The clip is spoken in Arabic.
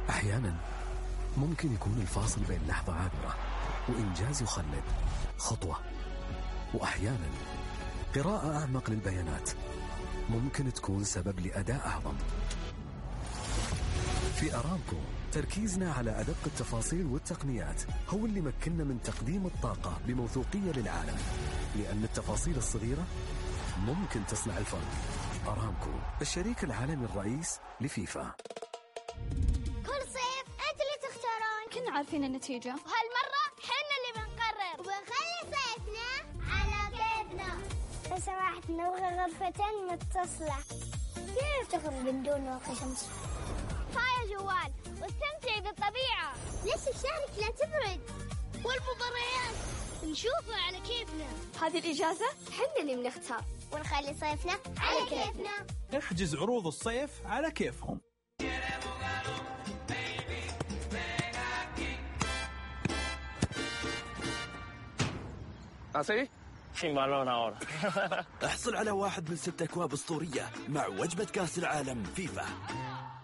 أحيانا ممكن يكون الفاصل بين لحظة عابرة وإنجاز يخلد خطوة، وأحيانا قراءة أعمق للبيانات ممكن تكون سبب لأداء أعظم. في أرامكو تركيزنا على أدق التفاصيل والتقنيات هو اللي مكننا من تقديم الطاقة بموثوقية للعالم، لأن التفاصيل الصغيرة ممكن تصنع الفرق. أرامكو، الشريك العالمي الرئيس لفيفا. كل صيف أنت اللي تختارون. كنا عارفين النتيجة، وهالمرة حنا اللي بنقرر وبنخلي صيفنا على كيفنا. لو سمحت نبغى غرفتين متصلة. كيف تخرج من دون واقي شمس؟ هاي جوال واستمتعي بالطبيعة. ليش الشارك لا تبرد؟ والمباريات نشوفها على كيفنا. هذه الإجازة حنا اللي بنختار ونخلي صيفنا على كيفنا. احجز عروض الصيف على كيفهم. ¿Así? Sin balón ahora. احصل على 1 من 6 أكواب أسطورية مع وجبة كأس العالم فيفا.